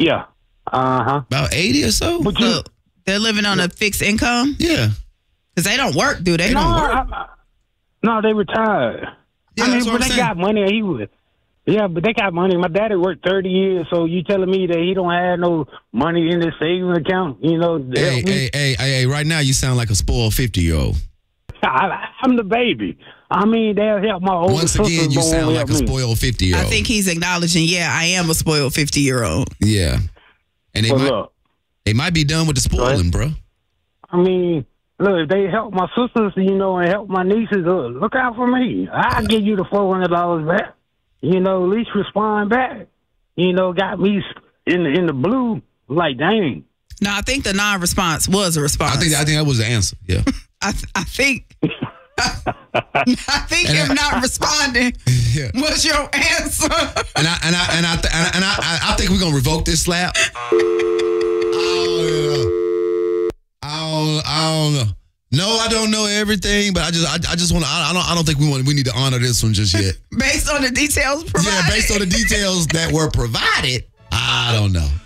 Yeah. About 80 or so? But So they're living on a fixed income? Yeah. Because they don't work, do they? They don't work. No, they retired. Yeah, I mean, that's what but I'm they saying. got money. But they got money. My daddy worked 30 years, so you telling me that he don't have no money in his savings account? You know, to help me? Hey, right now you sound like a spoiled 50-year-old. I'm the baby. I mean, they'll help my older Once sister. again, you sound like a spoiled 50-year-old. I think he's acknowledging, I am a spoiled 50-year-old. Yeah. And they might be done with the spoiling, bro. I mean, look, if they help my sisters, and help my nieces, look out for me. I'll give you the $400 back. At least respond back. Got me in the blue. Like, dang. No, I think the non-response was a response. I think that was the answer. Yeah. I think him not responding was your answer. And I think we're gonna revoke this slap. I don't know. No, I don't know everything, but I just want to. I don't think we need to honor this one just yet. Based on the details provided. Yeah, based on the details that were provided, I don't know.